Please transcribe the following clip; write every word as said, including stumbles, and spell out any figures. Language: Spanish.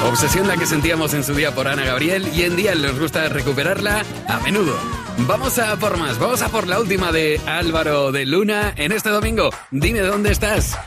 Obsesión la que sentíamos en su día por Ana Gabriel y en día les gusta recuperarla a menudo. Vamos a por más, vamos a por la última de Álvaro de Luna en este domingo. Dime dónde estás.